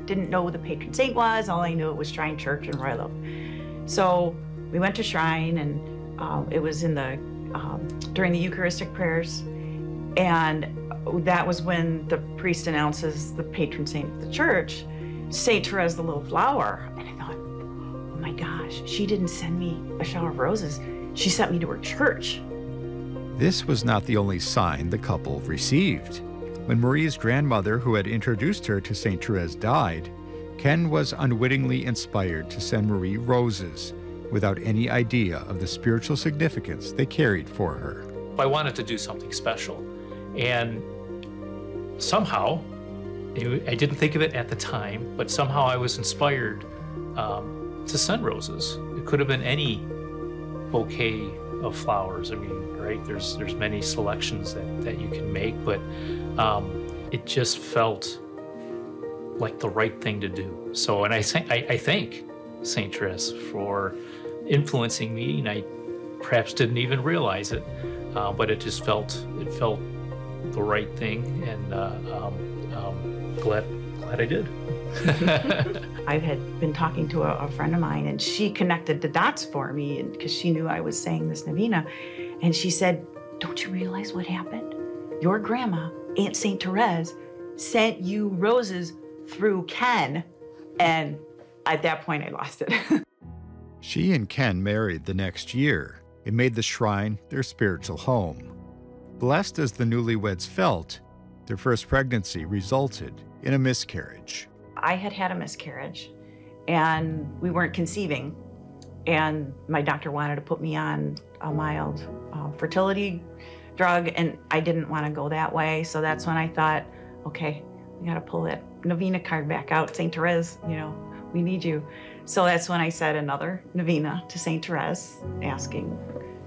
didn't know who the patron saint was. All I knew it was Shrine Church in Royal Oak. So we went to Shrine, and it was in the during the Eucharistic prayers, and that was when the priest announces the patron saint of the church, Saint Therese the Little Flower. And I thought, oh my gosh, she didn't send me a shower of roses. She sent me to her church. This was not the only sign the couple received. When Marie's grandmother, who had introduced her to Saint Therese, died, Ken was unwittingly inspired to send Marie roses without any idea of the spiritual significance they carried for her. I wanted to do something special, and somehow, I didn't think of it at the time, but somehow I was inspired to send roses. It could have been any bouquet of flowers. I mean, right, there's many selections that you can make, but it just felt like the right thing to do. So, and I thank Saint Therese for influencing me, and I perhaps didn't even realize it, but it felt the right thing, and glad I did. I had been talking to a friend of mine, and she connected the dots for me, and because she knew I was saying this novena, and she said, "Don't you realize what happened? Your grandma, Aunt Saint Therese, sent you roses through Ken," and at that point I lost it. She and Ken married the next year. It made the shrine their spiritual home. Blessed as the newlyweds felt, their first pregnancy resulted in a miscarriage. I had a miscarriage, and we weren't conceiving, and my doctor wanted to put me on a mild fertility drug, and I didn't want to go that way. So that's when I thought, okay, we got to pull that novena card back out. Saint Therese, we need you. So that's when I said another novena to Saint Therese, asking,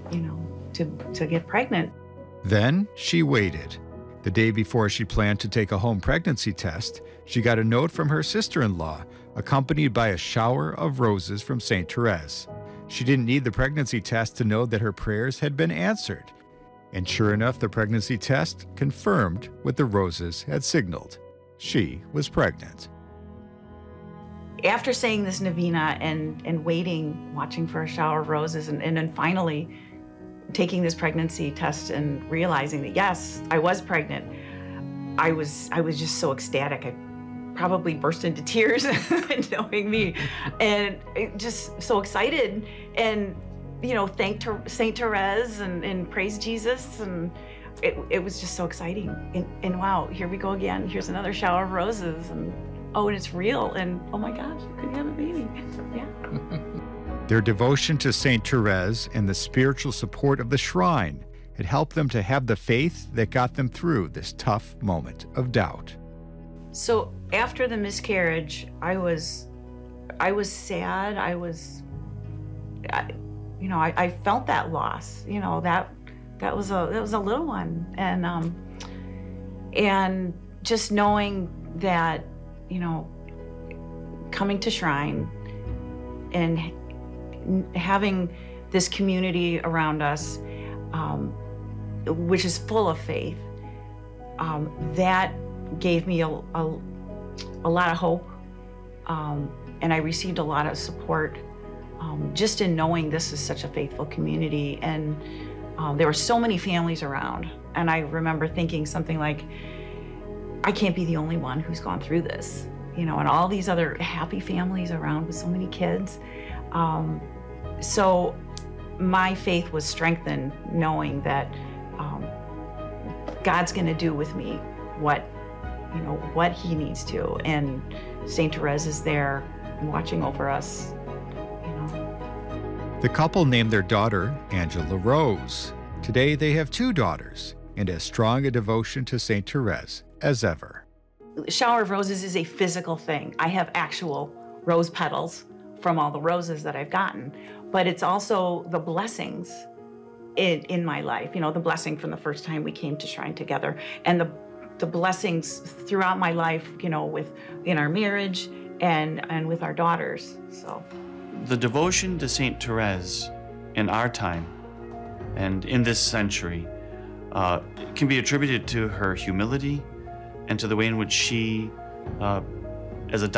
to get pregnant. Then she waited. The day before she planned to take a home pregnancy test, she got a note from her sister-in-law, accompanied by a shower of roses from Saint Therese. She didn't need the pregnancy test to know that her prayers had been answered. And sure enough, the pregnancy test confirmed what the roses had signaled. She was pregnant. After saying this novena and waiting, watching for a shower of roses, and then finally taking this pregnancy test and realizing that, yes, I was pregnant, I was just so ecstatic. I probably burst into tears, knowing me, and just so excited, and thanked Saint Therese and praised Jesus, and it was just so exciting. And wow, here we go again. Here's another shower of roses, and it's real, and oh my gosh, I could have a baby. Yeah. Their devotion to Saint Therese and the spiritual support of the shrine had helped them to have the faith that got them through this tough moment of doubt. So after the miscarriage, I was sad. I felt that loss. That was a little one, and just knowing that, coming to Shrine and having this community around us, which is full of faith, that gave me a lot of hope, and I received a lot of support just in knowing this is such a faithful community, and there were so many families around, and I remember thinking something like, I can't be the only one who's gone through this, and all these other happy families around with so many kids. So my faith was strengthened knowing that God's going to do with me what he needs to, and Saint Therese is there watching over us. The couple named their daughter Angela Rose. Today they have 2 daughters and as strong a devotion to Saint Therese as ever. Shower of roses is a physical thing. I have actual rose petals from all the roses that I've gotten, but it's also the blessings in my life. The blessing from the first time we came to Shrine together, and the blessings throughout my life, in our marriage and with our daughters. So the devotion to Saint Therese in our time and in this century can be attributed to her humility and to the way in which she, as a